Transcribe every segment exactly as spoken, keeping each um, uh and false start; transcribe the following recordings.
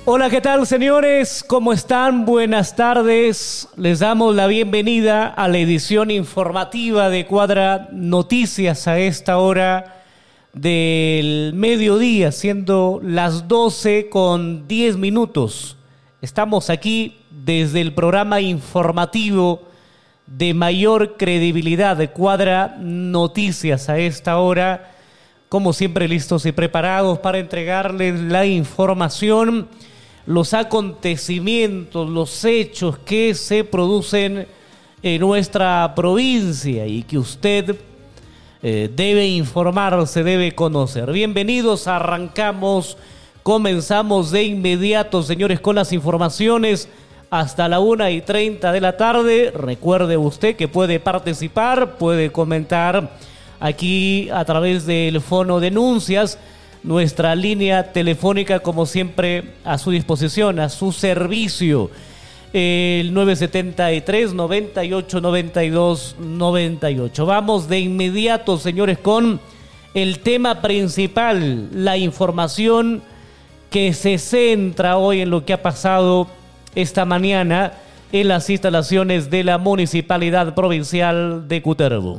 Hola, ¿qué tal, señores? ¿Cómo están? Buenas tardes. Les damos la bienvenida a la edición informativa de Cuadra Noticias a esta hora del mediodía, siendo las doce con diez minutos. Estamos aquí desde el programa informativo de mayor credibilidad de Cuadra Noticias a esta hora, como siempre listos y preparados para entregarles la información, los acontecimientos, los hechos que se producen en nuestra provincia y que usted eh, debe informarse, debe conocer. Bienvenidos, arrancamos, comenzamos de inmediato, señores, con las informaciones hasta la una y treinta de la tarde. Recuerde usted que puede participar, puede comentar aquí a través del fono denuncias. Nuestra línea telefónica, como siempre, a su disposición, a su servicio. El nueve setenta y tres, noventa y ocho, noventa y dos, noventa y ocho. Vamos de inmediato, señores, con el tema principal, la información que se centra hoy en lo que ha pasado esta mañana en las instalaciones de la Municipalidad Provincial de Cutervo.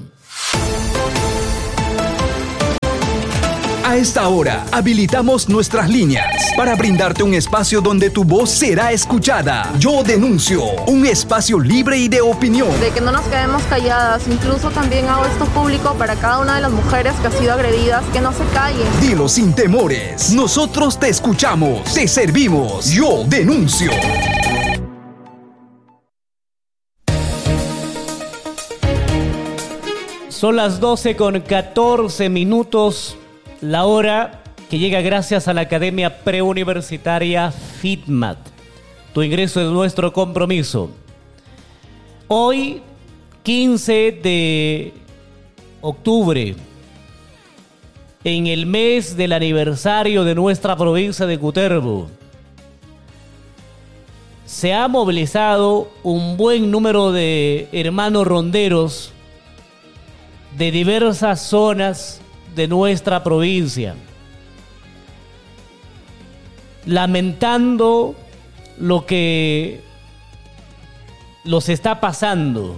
A esta hora, habilitamos nuestras líneas para brindarte un espacio donde tu voz será escuchada. Yo denuncio, un espacio libre y de opinión. De que no nos quedemos calladas, incluso también hago esto público para cada una de las mujeres que ha sido agredidas, que no se callen. Dilo sin temores, nosotros te escuchamos, te servimos. Yo denuncio. Son las doce con catorce minutos. La hora que llega gracias a la Academia Preuniversitaria FITMAT. Tu ingreso es nuestro compromiso. Hoy, quince de octubre, en el mes del aniversario de nuestra provincia de Cutervo, se ha movilizado un buen número de hermanos ronderos de diversas zonas de nuestra provincia, lamentando lo que los está pasando,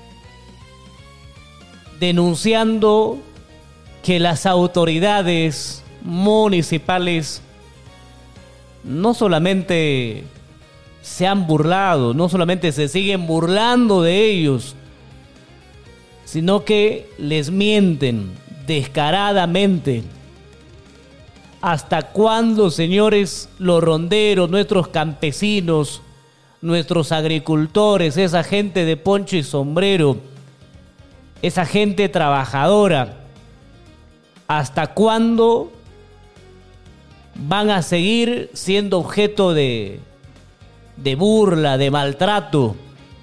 denunciando que las autoridades municipales no solamente se han burlado, no solamente se siguen burlando de ellos, sino que les mienten descaradamente. ¿Hasta cuándo, señores, los ronderos, nuestros campesinos, nuestros agricultores, esa gente de poncho y sombrero, esa gente trabajadora, hasta cuándo van a seguir siendo objeto de, de burla, de maltrato?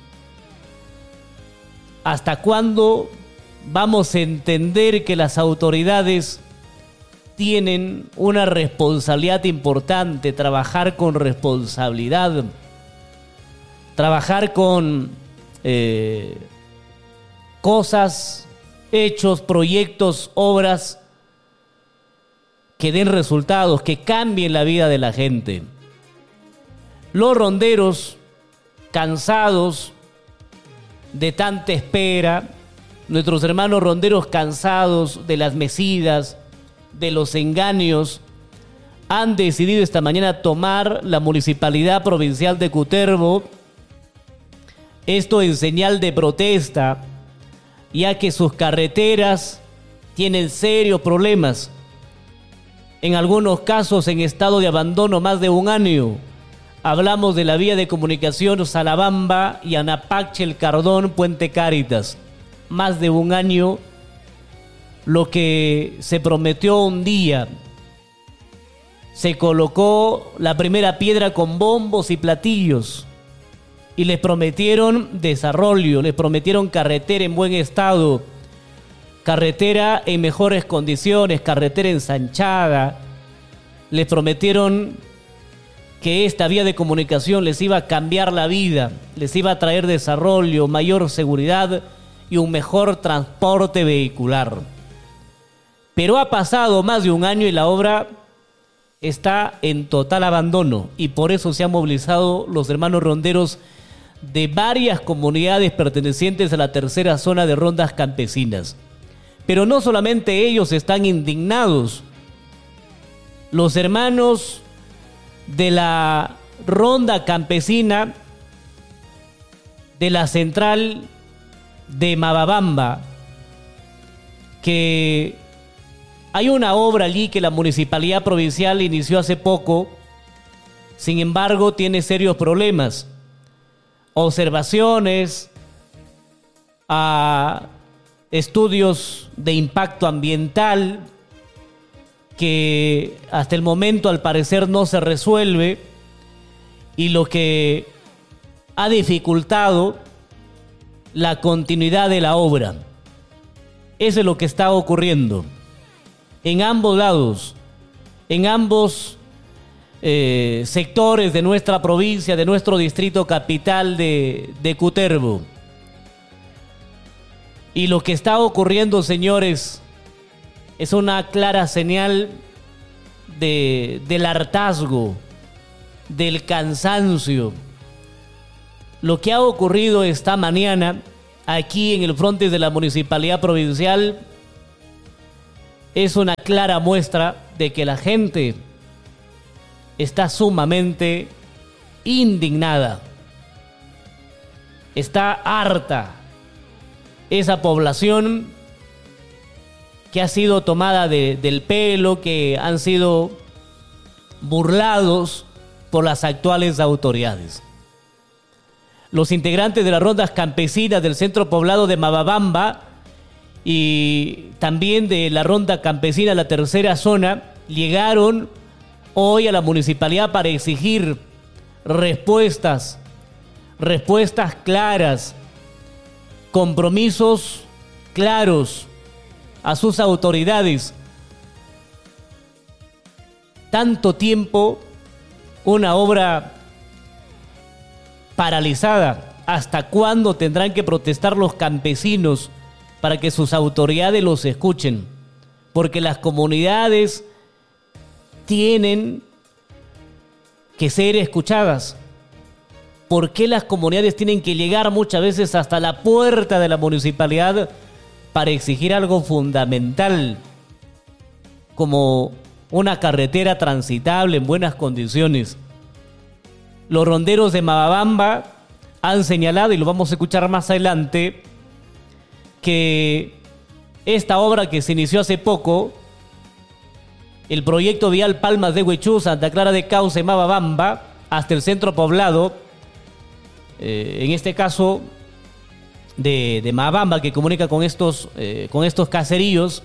¿Hasta cuándo vamos a entender que las autoridades tienen una responsabilidad importante, trabajar con responsabilidad, trabajar con eh, cosas, hechos, proyectos, obras que den resultados, que cambien la vida de la gente? Los ronderos, cansados de tanta espera, nuestros hermanos ronderos cansados de las mecidas, de los engaños, han decidido esta mañana tomar la Municipalidad Provincial de Cutervo, esto en señal de protesta, ya que sus carreteras tienen serios problemas, en algunos casos en estado de abandono más de un año. Hablamos de la vía de comunicación Salabamba y Anapache, El Cardón, Puente Cáritas. Más de un año, lo que se prometió un día. Se colocó la primera piedra con bombos y platillos y les prometieron desarrollo, les prometieron carretera en buen estado, carretera en mejores condiciones, carretera ensanchada. Les prometieron que esta vía de comunicación les iba a cambiar la vida, les iba a traer desarrollo, mayor seguridad y un mejor transporte vehicular. Pero ha pasado más de un año y la obra está en total abandono y por eso se han movilizado los hermanos ronderos de varias comunidades pertenecientes a la tercera zona de rondas campesinas. Pero no solamente ellos están indignados. Los hermanos de la ronda campesina de la central de Mababamba, que hay una obra allí que la Municipalidad Provincial inició hace poco, sin embargo tiene serios problemas. Observaciones, a estudios de impacto ambiental que hasta el momento al parecer no se resuelve, y lo que ha dificultado la continuidad de la obra. Eso es lo que está ocurriendo en ambos lados, en ambos eh, sectores de nuestra provincia, de nuestro distrito capital de, de Cutervo. Y lo que está ocurriendo, señores, es una clara señal de, del hartazgo, del cansancio. Lo que ha ocurrido esta mañana aquí en el frontis de la Municipalidad Provincial es una clara muestra de que la gente está sumamente indignada, está harta. Esa población que ha sido tomada de, del pelo, que han sido burlados por las actuales autoridades. Los integrantes de las rondas campesinas del centro poblado de Mababamba y también de la ronda campesina de la tercera zona llegaron hoy a la municipalidad para exigir respuestas, respuestas claras, compromisos claros a sus autoridades. Tanto tiempo, una obra paralizada. ¿Hasta cuándo tendrán que protestar los campesinos para que sus autoridades los escuchen? Porque las comunidades tienen que ser escuchadas. ¿Por qué las comunidades tienen que llegar muchas veces hasta la puerta de la municipalidad para exigir algo fundamental, como una carretera transitable en buenas condiciones? Los ronderos de Mababamba han señalado, y lo vamos a escuchar más adelante, que esta obra que se inició hace poco, el proyecto vial Palmas de Huechú, Santa Clara de Cauce, Mababamba, hasta el centro poblado, eh, en este caso de, de Mababamba, que comunica con estos, eh, con estos caseríos,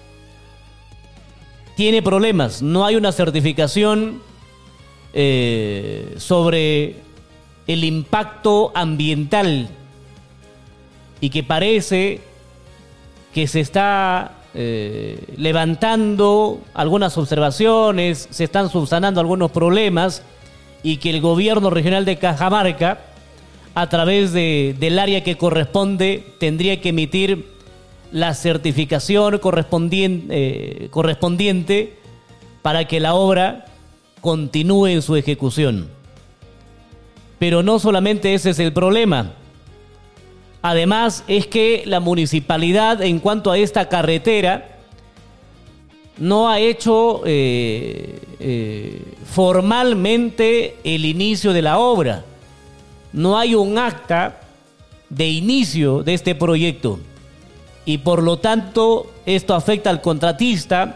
tiene problemas. No hay una certificación eh, sobre el impacto ambiental, y que parece que se está eh, levantando algunas observaciones, se están subsanando algunos problemas, y que el gobierno regional de Cajamarca, a través de, del área que corresponde, tendría que emitir la certificación correspondiente, eh, correspondiente para que la obra continúe en su ejecución. Pero no solamente ese es el problema. Además, es que la municipalidad, en cuanto a esta carretera, no ha hecho eh, eh, formalmente el inicio de la obra. No hay un acta de inicio de este proyecto, y por lo tanto esto afecta al contratista,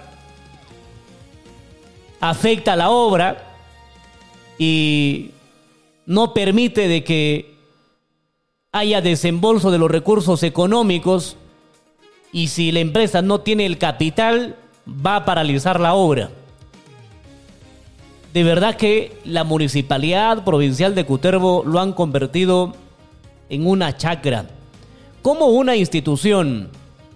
afecta a la obra, y no permite de que haya desembolso de los recursos económicos, y si la empresa no tiene el capital, va a paralizar la obra. De verdad que la Municipalidad Provincial de Cutervo lo han convertido en una chacra. Como una institución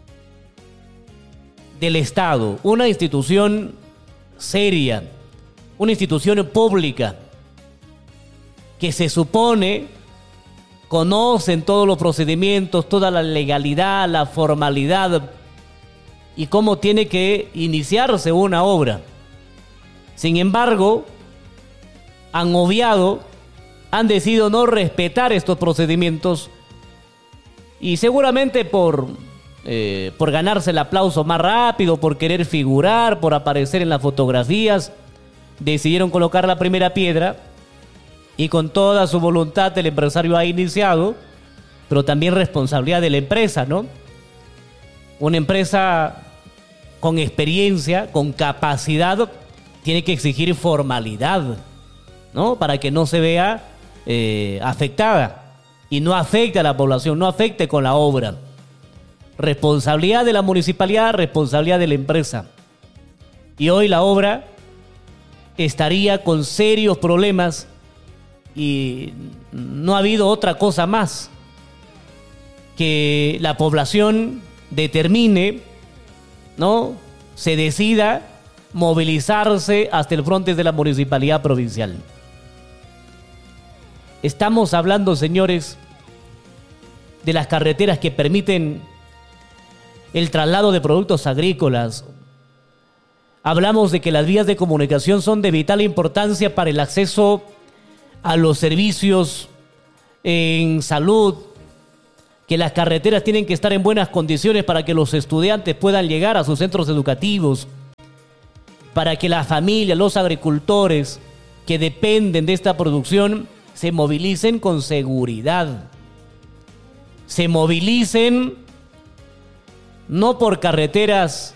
del Estado, una institución seria, una institución pública, que se supone conocen todos los procedimientos, toda la legalidad, la formalidad y cómo tiene que iniciarse una obra, Sin embargo, han obviado, han decidido no respetar estos procedimientos y seguramente por, eh, por ganarse el aplauso más rápido, por querer figurar, por aparecer en las fotografías, decidieron colocar la primera piedra y con toda su voluntad el empresario ha iniciado, pero también responsabilidad de la empresa, ¿no? Una empresa con experiencia, con capacidad, tiene que exigir formalidad, ¿no? Para que no se vea eh, afectada y no afecte a la población, no afecte con la obra. Responsabilidad de la municipalidad, responsabilidad de la empresa. Y hoy la obra estaría con serios problemas y no ha habido otra cosa más que la población determine, ¿no? Se decida movilizarse hasta el frente de la municipalidad provincial. Estamos hablando, señores, de las carreteras que permiten el traslado de productos agrícolas. Hablamos de que las vías de comunicación son de vital importancia para el acceso a los servicios en salud, que las carreteras tienen que estar en buenas condiciones para que los estudiantes puedan llegar a sus centros educativos, para que las familias, los agricultores que dependen de esta producción se movilicen con seguridad. Se movilicen no por carreteras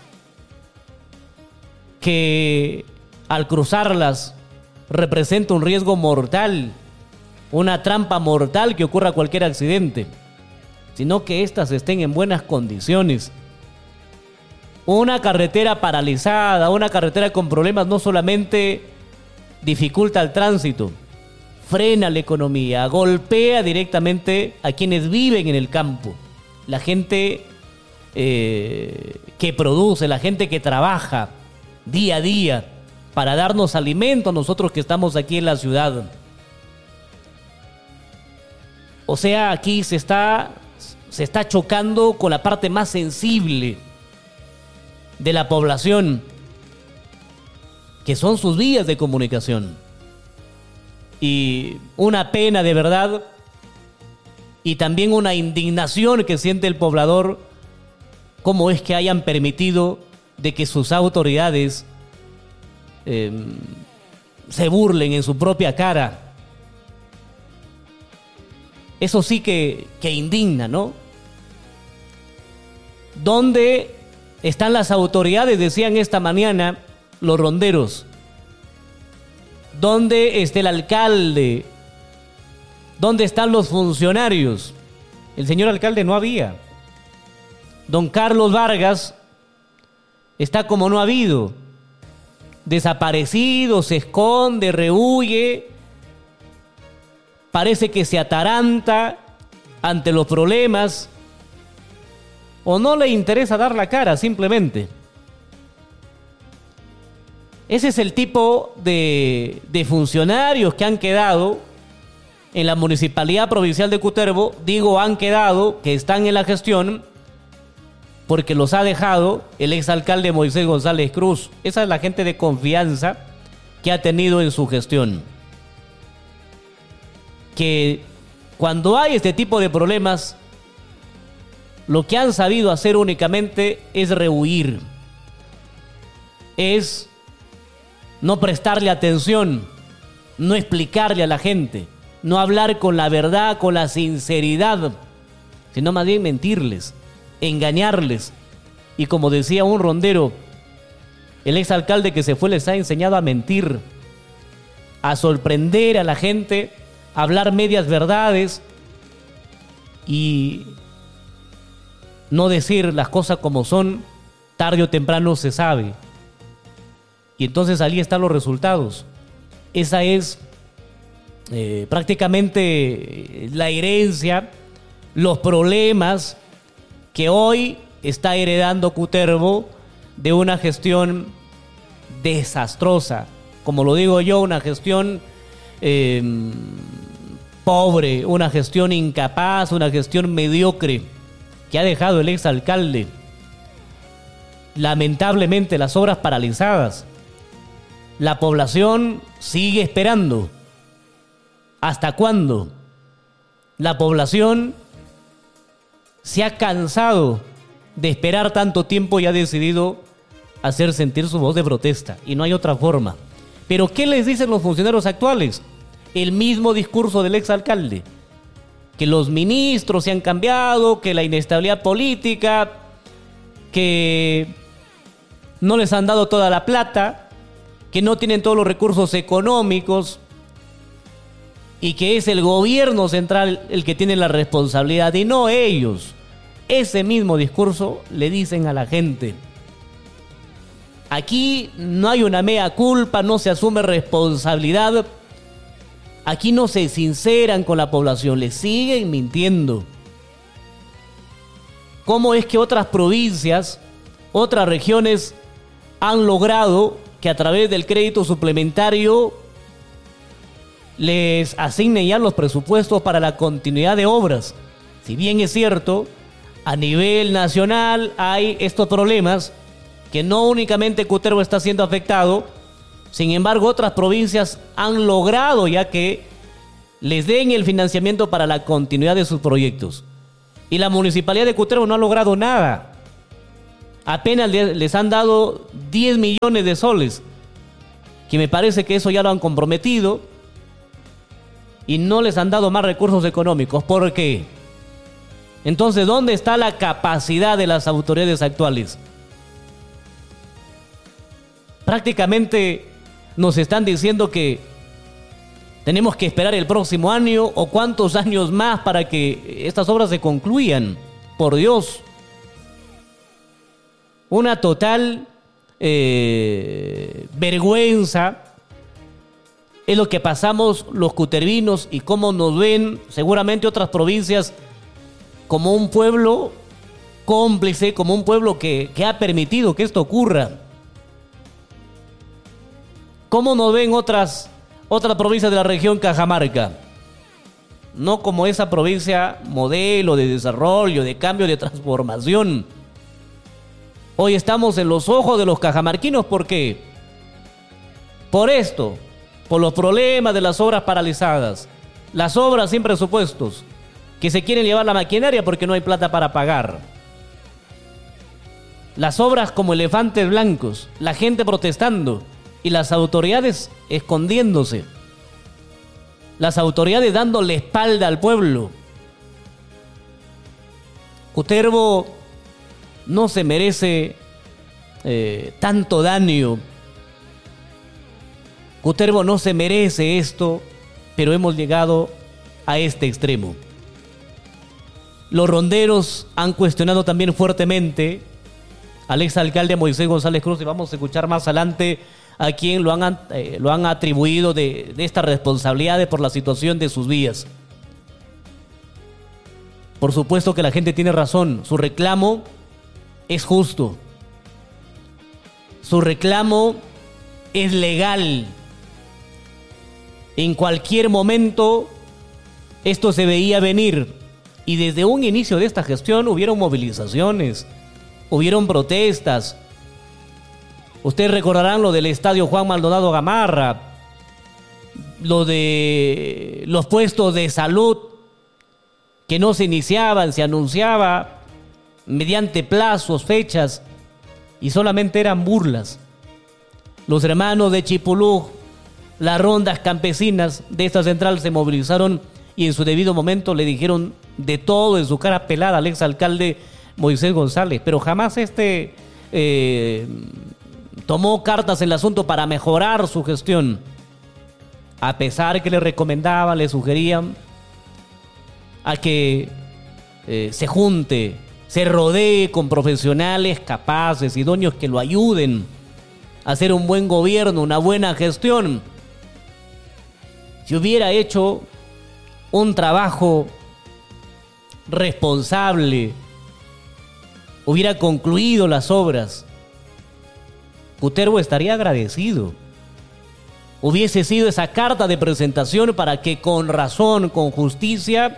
que al cruzarlas representa un riesgo mortal, una trampa mortal que ocurra cualquier accidente, sino que éstas estén en buenas condiciones. Una carretera paralizada, una carretera con problemas no solamente dificulta el tránsito, frena la economía, golpea directamente a quienes viven en el campo, la gente eh, que produce, la gente que trabaja día a día para darnos alimento a nosotros que estamos aquí en la ciudad. O sea, aquí se está, se está chocando con la parte más sensible de la población, que son sus vías de comunicación. Y una pena de verdad, y también una indignación que siente el poblador, cómo es que hayan permitido de que sus autoridades eh, se burlen en su propia cara. Eso sí que, que indigna, ¿no? ¿Dónde están las autoridades? Decían esta mañana los ronderos. ¿Dónde está el alcalde? ¿Dónde están los funcionarios? El señor alcalde no había. Don Carlos Vargas está como no ha habido. Desaparecido, se esconde, rehuye. Parece que se ataranta ante los problemas. O no le interesa dar la cara, simplemente. Ese es el tipo de, de funcionarios que han quedado en la Municipalidad Provincial de Cutervo. Digo han quedado, que están en la gestión, porque los ha dejado el exalcalde Moisés González Cruz. Esa es la gente de confianza que ha tenido en su gestión. Que cuando hay este tipo de problemas, lo que han sabido hacer únicamente es rehuir. Es no prestarle atención, no explicarle a la gente, no hablar con la verdad, con la sinceridad, sino más bien mentirles, engañarles. Y como decía un rondero, el exalcalde que se fue les ha enseñado a mentir, a sorprender a la gente, a hablar medias verdades y no decir las cosas como son. Tarde o temprano se sabe. Y entonces ahí están los resultados. Esa es eh, prácticamente la herencia, los problemas que hoy está heredando Cutervo de una gestión desastrosa. Como lo digo yo, una gestión eh, pobre, una gestión incapaz, una gestión mediocre que ha dejado el exalcalde. Lamentablemente las obras paralizadas. La población sigue esperando. ¿Hasta cuándo? La población se ha cansado de esperar tanto tiempo y ha decidido hacer sentir su voz de protesta. Y no hay otra forma. ¿Pero qué les dicen los funcionarios actuales? El mismo discurso del exalcalde. Que los ministros se han cambiado, que la inestabilidad política, que no les han dado toda la plata, que no tienen todos los recursos económicos y que es el gobierno central el que tiene la responsabilidad y no ellos. Ese mismo discurso le dicen a la gente. Aquí no hay una mea culpa, no se asume responsabilidad. Aquí no se sinceran con la población, le siguen mintiendo. ¿Cómo es que otras provincias, otras regiones han logrado que a través del crédito suplementario les asignen ya los presupuestos para la continuidad de obras? Si bien es cierto, a nivel nacional hay estos problemas, que no únicamente Cutervo está siendo afectado, sin embargo otras provincias han logrado ya que les den el financiamiento para la continuidad de sus proyectos. Y la municipalidad de Cutervo no ha logrado nada. Apenas les han dado diez millones de soles, que me parece que eso ya lo han comprometido, y no les han dado más recursos económicos. ¿Por qué? Entonces, ¿dónde está la capacidad de las autoridades actuales? Prácticamente nos están diciendo que tenemos que esperar el próximo año o cuántos años más para que estas obras se concluyan. Por Dios. Una total eh, vergüenza es lo que pasamos los cutervinos y cómo nos ven seguramente otras provincias como un pueblo cómplice, como un pueblo que, que ha permitido que esto ocurra. ¿Cómo nos ven otras, otras provincias de la región Cajamarca? No como esa provincia modelo de desarrollo, de cambio, de transformación. Hoy estamos en los ojos de los cajamarquinos. ¿Por qué? Por esto, por los problemas de las obras paralizadas, las obras sin presupuestos, que se quieren llevar la maquinaria porque no hay plata para pagar. Las obras como elefantes blancos, la gente protestando y las autoridades escondiéndose. Las autoridades dándole espalda al pueblo. Cutervo no se merece eh, tanto daño. Cutervo no se merece esto, pero hemos llegado a este extremo. Los ronderos han cuestionado también fuertemente al exalcalde Moisés González Cruz, y vamos a escuchar más adelante a quien lo han, eh, lo han atribuido de, de esta responsabilidad por la situación de sus vías. Por supuesto que la gente tiene razón, su reclamo es justo, su reclamo es legal. En cualquier momento esto se veía venir y desde un inicio de esta gestión hubieron movilizaciones, hubieron protestas. Ustedes recordarán lo del estadio Juan Maldonado Gamarra, lo de los puestos de salud que no se iniciaban, se anunciaba mediante plazos, fechas, y solamente eran burlas. Los hermanos de Chipulú, las rondas campesinas de esta central se movilizaron y en su debido momento le dijeron de todo en su cara pelada al exalcalde Moisés González, pero jamás este eh, tomó cartas en el asunto para mejorar su gestión, a pesar que le recomendaban, le sugerían a que eh, se junte, se rodee con profesionales capaces, idóneos, que lo ayuden a hacer un buen gobierno, una buena gestión. Si hubiera hecho un trabajo responsable, hubiera concluido las obras, Cutervo estaría agradecido. Hubiese sido esa carta de presentación para que con razón, con justicia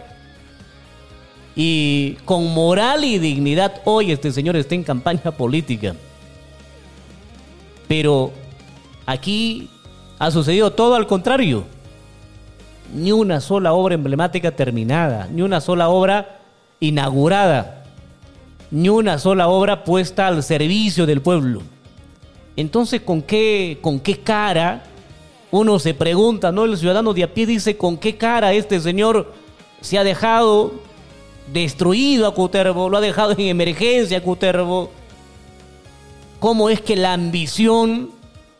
y con moral y dignidad hoy este señor esté en campaña política. Pero Aquí ha sucedido todo al contrario. Ni una sola obra emblemática terminada, ni una sola obra inaugurada, ni una sola obra puesta al servicio del pueblo. Entonces, ¿con qué, con qué cara uno se pregunta, ¿no? El ciudadano de a pie dice, ¿con qué cara este señor se ha dejado destruido a Cutervo? Lo ha dejado en emergencia a Cutervo. ¿Cómo es que la ambición,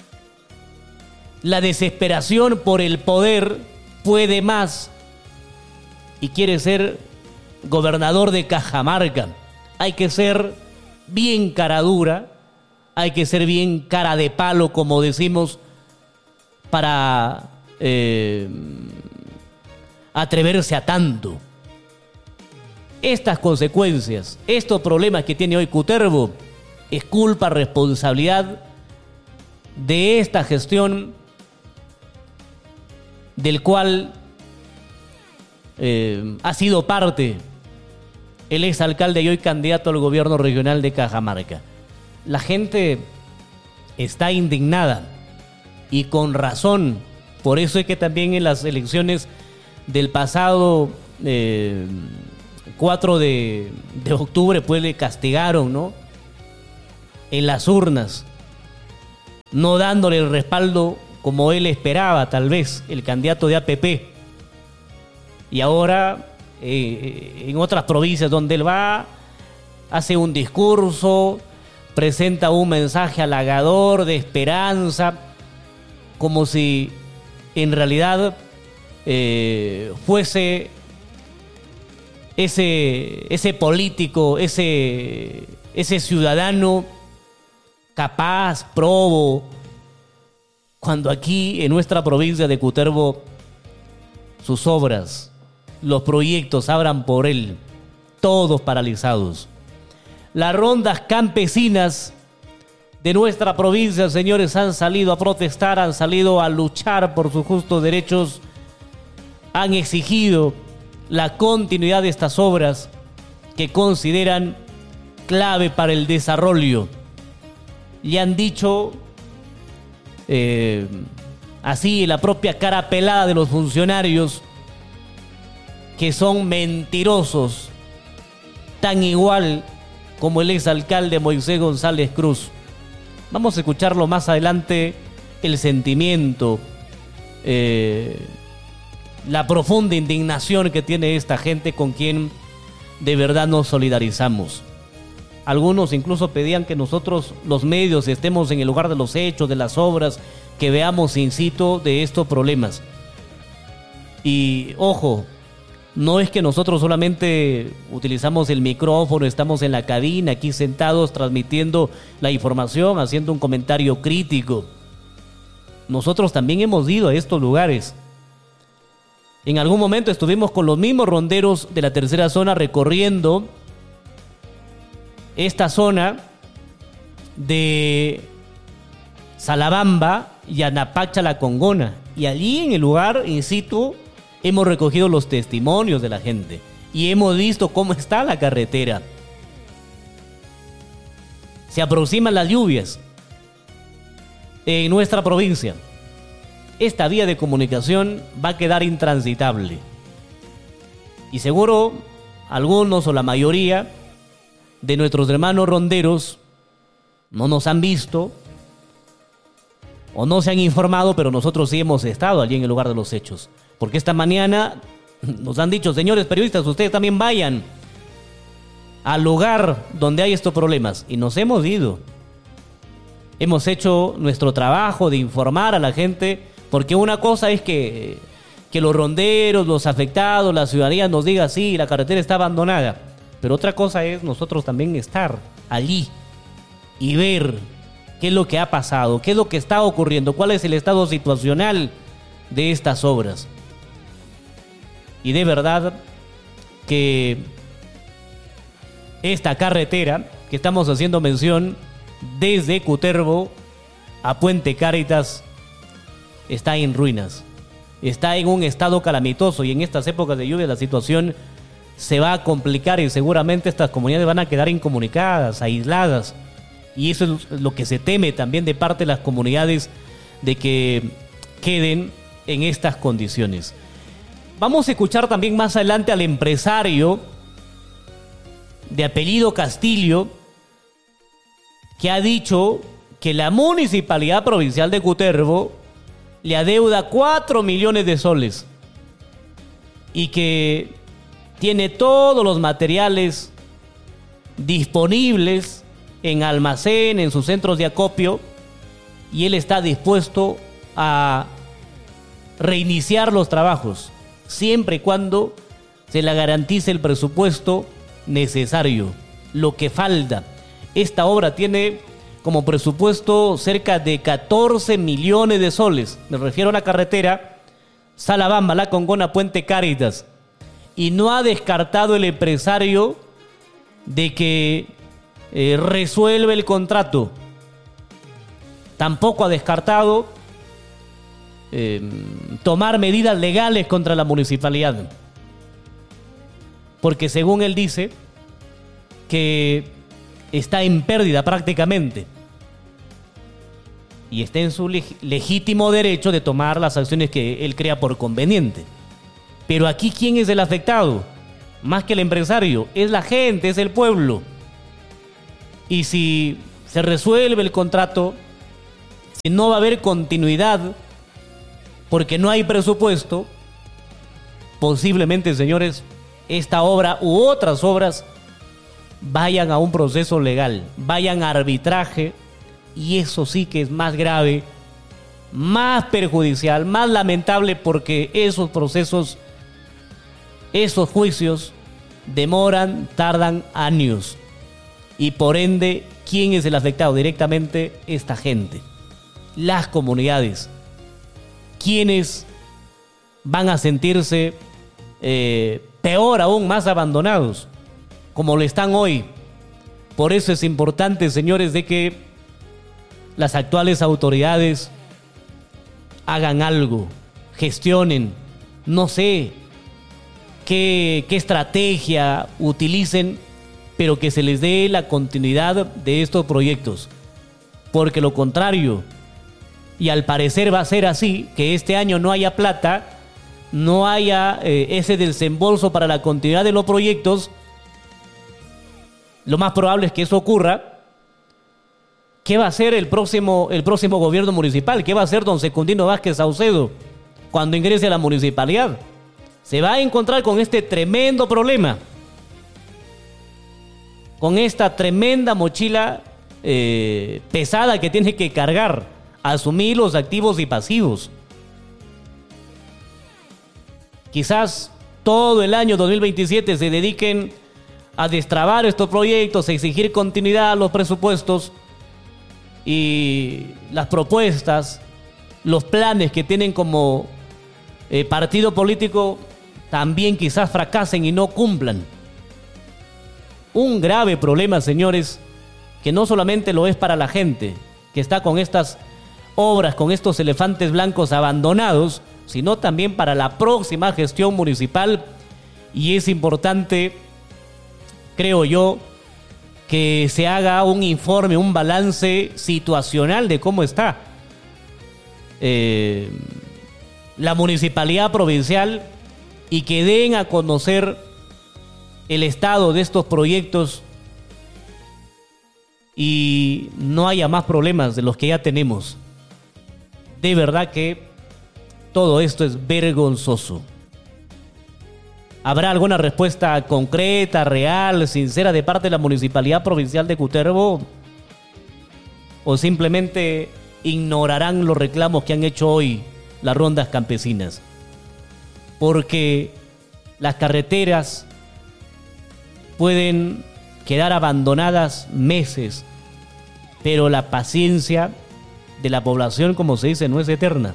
la desesperación por el poder puede más y quiere ser gobernador de Cajamarca? Hay que ser bien cara dura, hay que ser bien cara de palo, como decimos, para eh, atreverse a tanto. Estas consecuencias, estos problemas que tiene hoy Cutervo, es culpa, responsabilidad de esta gestión del cual eh, ha sido parte el exalcalde y hoy candidato al gobierno regional de Cajamarca. La gente está indignada y con razón. Por eso es que también en las elecciones del pasado eh, cuatro de octubre pues le castigaron, ¿no? En las urnas, no dándole el respaldo como él esperaba, tal vez, el candidato de A P P. Y ahora, eh, en otras provincias donde él va, hace un discurso, presenta un mensaje halagador de esperanza, como si en realidad eh, fuese ese, ese político, ese, ese ciudadano capaz, probo, cuando aquí en nuestra provincia de Cutervo sus obras, los proyectos abran por él, todos paralizados. Las rondas campesinas de nuestra provincia, señores, han salido a protestar, han salido a luchar por sus justos derechos, han exigido la continuidad de estas obras que consideran clave para el desarrollo. Y han dicho, eh, así, la propia cara pelada de los funcionarios, que son mentirosos, tan igual como el exalcalde Moisés González Cruz. Vamos a escucharlo más adelante, el sentimiento, eh, la profunda indignación que tiene esta gente con quien de verdad nos solidarizamos. Algunos incluso pedían que nosotros, los medios, estemos en el lugar de los hechos, de las obras, que veamos in situ de estos problemas. Y ojo, no es que nosotros solamente utilizamos el micrófono, estamos en la cabina, aquí sentados, transmitiendo la información, haciendo un comentario crítico. Nosotros también hemos ido a estos lugares. En algún momento estuvimos con los mismos ronderos de la tercera zona recorriendo esta zona de Salabamba y Anapacha La Congona. Y allí en el lugar, in situ, hemos recogido los testimonios de la gente y hemos visto cómo está la carretera. Se aproximan las lluvias en nuestra provincia. Esta vía de comunicación va a quedar intransitable. Y seguro algunos o la mayoría de nuestros hermanos ronderos no nos han visto o no se han informado, pero nosotros sí hemos estado allí en el lugar de los hechos. Porque esta mañana nos han dicho, señores periodistas, ustedes también vayan al lugar donde hay estos problemas. Y nos hemos ido. Hemos hecho nuestro trabajo de informar a la gente, porque una cosa es que, que los ronderos, los afectados, la ciudadanía nos diga, sí, la carretera está abandonada. Pero otra cosa es nosotros también estar allí y ver qué es lo que ha pasado, qué es lo que está ocurriendo, cuál es el estado situacional de estas obras. Y de verdad que esta carretera que estamos haciendo mención desde Cutervo a Puente Cáritas está en ruinas, está en un estado calamitoso, y en estas épocas de lluvia la situación se va a complicar y seguramente estas comunidades van a quedar incomunicadas, aisladas, y eso es lo que se teme también de parte de las comunidades de que queden en estas condiciones. Vamos a escuchar también más adelante al empresario de apellido Castillo, que ha dicho que la Municipalidad Provincial de Cutervo le adeuda cuatro millones de soles y que tiene todos los materiales disponibles en almacén, en sus centros de acopio, y él está dispuesto a reiniciar los trabajos siempre y cuando se le garantice el presupuesto necesario, lo que falta. Esta obra tiene como presupuesto cerca de catorce millones de soles. Me refiero a la carretera Salabamba, La Congona, Puente Cáritas. Y no ha descartado el empresario de que eh, resuelve el contrato. Tampoco ha descartado eh, tomar medidas legales contra la municipalidad. Porque según él dice que está en pérdida prácticamente. Y está en su leg- legítimo derecho de tomar las acciones que él crea por conveniente. Pero aquí, ¿quién es el afectado? Más que el empresario, es la gente, es el pueblo. Y si se resuelve el contrato, si no va a haber continuidad, porque no hay presupuesto, posiblemente, señores, esta obra u otras obras vayan a un proceso legal, vayan a arbitraje, y eso sí que es más grave, más perjudicial, más lamentable, porque esos procesos, esos juicios demoran, tardan años, y por ende, ¿quién es el afectado? Directamente esta gente, las comunidades, quienes van a sentirse eh, peor aún, más abandonados, como lo están hoy. Por eso es importante, señores, de que las actuales autoridades hagan algo, gestionen, no sé qué, qué estrategia utilicen, pero que se les dé la continuidad de estos proyectos. Porque lo contrario, y al parecer va a ser así, que este año no haya plata, no haya eh, ese desembolso para la continuidad de los proyectos, lo más probable es que eso ocurra. ¿Qué va a hacer el próximo, el próximo gobierno municipal? ¿Qué va a hacer don Secundino Vázquez Saucedo cuando ingrese a la municipalidad? Se va a encontrar con este tremendo problema, con esta tremenda mochila eh, pesada que tiene que cargar, asumir los activos y pasivos. Quizás todo el año dos mil veintisiete se dediquen a destrabar estos proyectos, a exigir continuidad a los presupuestos y las propuestas, los planes que tienen como eh, partido político también quizás fracasen y no cumplan. Un grave problema, señores, que no solamente lo es para la gente que está con estas obras, con estos elefantes blancos abandonados, sino también para la próxima gestión municipal. Y es importante, creo yo, que se haga un informe, un balance situacional de cómo está eh, la municipalidad provincial, y que den a conocer el estado de estos proyectos y no haya más problemas de los que ya tenemos. De verdad que todo esto es vergonzoso. ¿Habrá alguna respuesta concreta, real, sincera de parte de la Municipalidad Provincial de Cutervo? ¿O simplemente ignorarán los reclamos que han hecho hoy las rondas campesinas? Porque las carreteras pueden quedar abandonadas meses, pero la paciencia de la población, como se dice, no es eterna.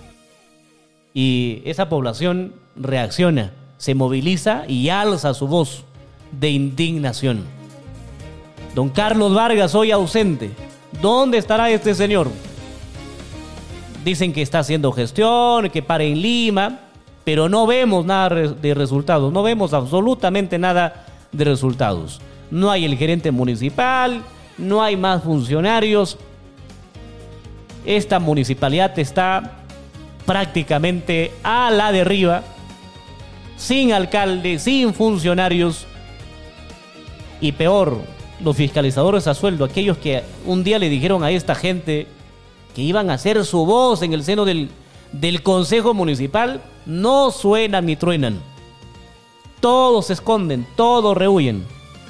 Y esa población reacciona, se moviliza y alza su voz de indignación. Don Carlos Vargas, hoy ausente. ¿Dónde estará este señor? Dicen que está haciendo gestión, que para en Lima, pero no vemos nada de resultados, no vemos absolutamente nada de resultados. No hay el gerente municipal, no hay más funcionarios. esta municipalidad está prácticamente a la deriva, sin alcalde, sin funcionarios y peor, los fiscalizadores a sueldo, aquellos que un día le dijeron a esta gente que iban a hacer su voz en el seno del, del Consejo Municipal, no suenan ni truenan. Todos se esconden, todos rehuyen.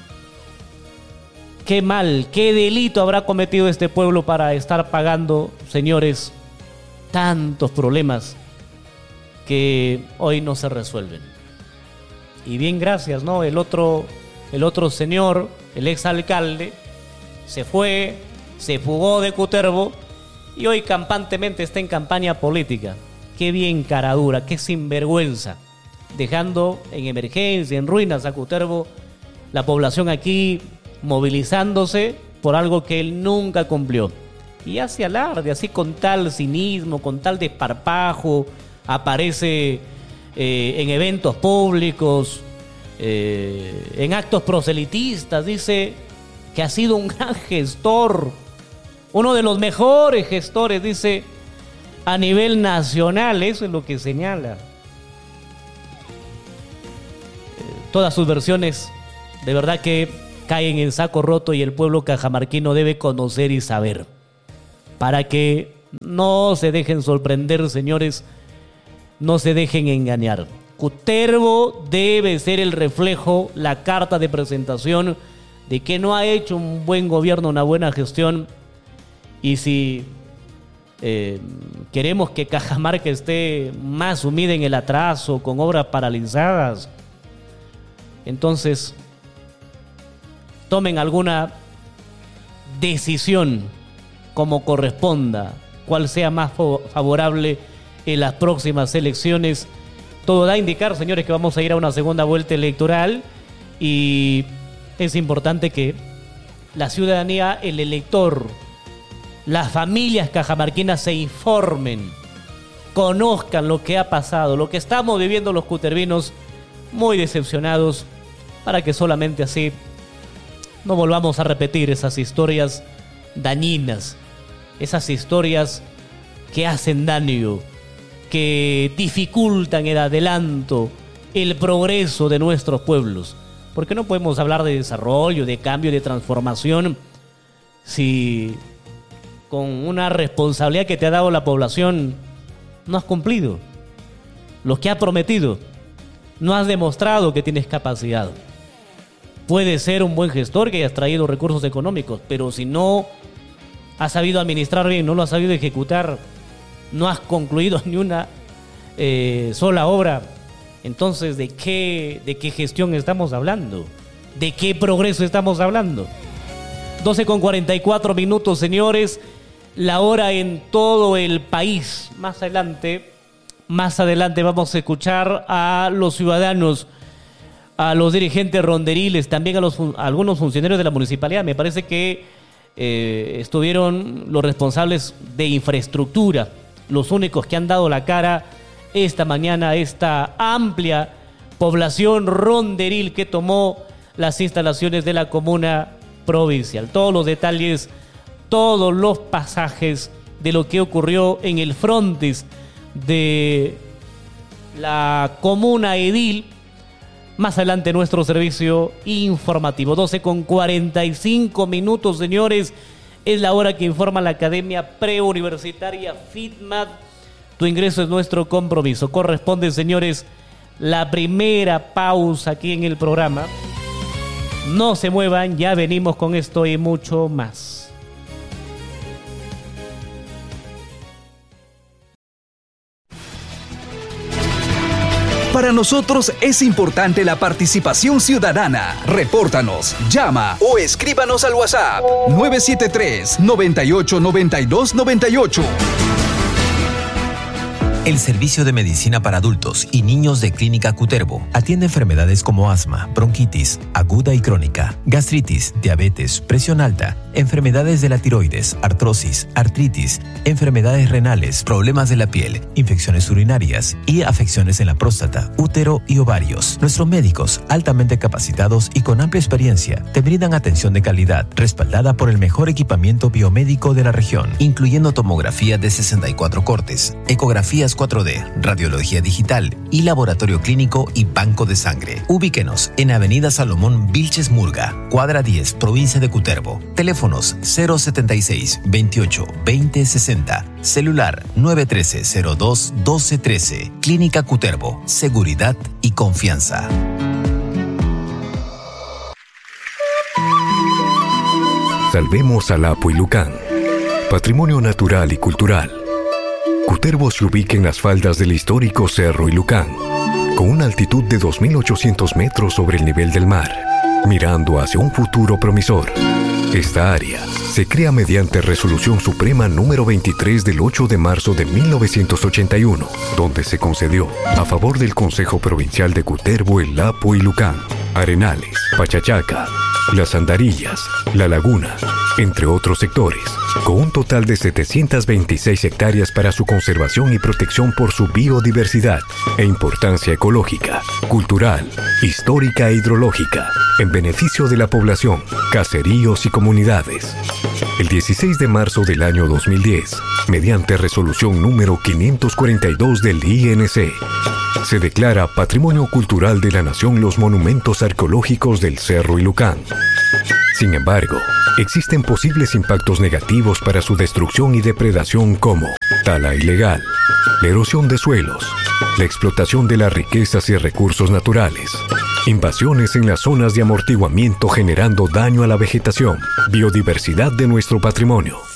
Qué mal, qué delito habrá cometido este pueblo para estar pagando, señores, tantos problemas que hoy no se resuelven. Y bien, gracias, ¿no? El otro, el otro señor, el exalcalde, se fue, se fugó de Cutervo y hoy campantemente está en campaña política. Qué bien caradura, qué sinvergüenza, dejando en emergencia, en ruinas a Cutervo, la población aquí movilizándose por algo que él nunca cumplió. Y hace alarde, así con tal cinismo, con tal desparpajo, aparece eh, en eventos públicos, eh, en actos proselitistas, dice que ha sido un gran gestor, uno de los mejores gestores, dice, a nivel nacional. Eso es lo que señala. Eh, todas sus versiones, de verdad que caen en saco roto y el pueblo cajamarquino debe conocer y saber. Para que no se dejen sorprender, señores, no se dejen engañar. Cutervo debe ser el reflejo, la carta de presentación de que no ha hecho un buen gobierno, una buena gestión. Y si eh, queremos que Cajamarca esté más sumida en el atraso, con obras paralizadas, entonces tomen alguna decisión como corresponda, cuál sea más favorable en las próximas elecciones. Todo da a indicar, señores, que vamos a ir a una segunda vuelta electoral y es importante que la ciudadanía, el elector, las familias cajamarquinas se informen, conozcan lo que ha pasado, lo que estamos viviendo los cutervinos, muy decepcionados, para que solamente así no volvamos a repetir esas historias dañinas, esas historias que hacen daño, que dificultan el adelanto, el progreso de nuestros pueblos. Porque no podemos hablar de desarrollo, de cambio, de transformación, si con una responsabilidad que te ha dado la población no has cumplido lo que ha prometido, no has demostrado que tienes capacidad. Puedes ser un buen gestor, que hayas traído recursos económicos, pero si no has sabido administrar bien, no lo has sabido ejecutar, no has concluido ni una eh, sola obra, entonces ¿de qué, de qué gestión estamos hablando? ¿De qué progreso estamos hablando? doce con cuarenta y cuatro minutos, señores, la hora en todo el país. Más adelante, más adelante vamos a escuchar a los ciudadanos, a los dirigentes ronderiles, también a, los, a algunos funcionarios de la municipalidad. Me parece que eh, estuvieron los responsables de infraestructura, los únicos que han dado la cara esta mañana a esta amplia población ronderil que tomó las instalaciones de la comuna provincial. Todos los detalles, todos los pasajes de lo que ocurrió en el frontis de la comuna edil. Más adelante nuestro servicio informativo. doce con cuarenta y cinco minutos, señores. Es la hora que informa la Academia Preuniversitaria FITMAT. Tu ingreso es nuestro compromiso. Corresponde, señores, la primera pausa aquí en el programa. No se muevan, ya venimos con esto y mucho más. Para nosotros es importante la participación ciudadana. Repórtanos, llama o escríbanos al WhatsApp nueve siete tres, noventa y ocho, noventa y dos, noventa y ocho. El Servicio de Medicina para Adultos y Niños de Clínica Cutervo atiende enfermedades como asma, bronquitis, aguda y crónica, gastritis, diabetes, presión alta, enfermedades de la tiroides, artrosis, artritis, enfermedades renales, problemas de la piel, infecciones urinarias y afecciones en la próstata, útero y ovarios. Nuestros médicos, altamente capacitados y con amplia experiencia, te brindan atención de calidad, respaldada por el mejor equipamiento biomédico de la región, incluyendo tomografía de sesenta y cuatro cortes, ecografías cuatro D, radiología digital y laboratorio clínico y banco de sangre. Ubíquenos en Avenida Salomón Vilches Murga, cuadra diez, provincia de Cutervo. Teléfonos cero setenta y seis, veintiocho, veinte, sesenta. Celular nueve uno tres cero dos, doce trece. Clínica Cutervo. Seguridad y confianza. Salvemos al Apo y Lucán. Patrimonio natural y cultural. Cutervo se ubica en las faldas del histórico Cerro Ilucán, con una altitud de dos mil ochocientos metros sobre el nivel del mar, mirando hacia un futuro promisor. Esta área se crea mediante Resolución Suprema número veintitrés del ocho de marzo de mil novecientos ochenta y uno, donde se concedió, a favor del Consejo Provincial de Cutervo, el Apo y Lucán, Arenales, Pachachaca, Las Andarillas, La Laguna, entre otros sectores, con un total de setecientas veintiséis hectáreas para su conservación y protección por su biodiversidad e importancia ecológica, cultural, histórica e hidrológica, en beneficio de la población, caseríos y comunidades. El dieciséis de marzo del año dos mil diez, mediante resolución número quinientos cuarenta y dos del I N C, se declara Patrimonio Cultural de la Nación los monumentos arqueológicos del Cerro Ilucán. Sin embargo, existen posibles impactos negativos para su destrucción y depredación como tala ilegal, la erosión de suelos, la explotación de las riquezas y recursos naturales, invasiones en las zonas de amortiguamiento generando daño a la vegetación, biodiversidad de nuestro patrimonio,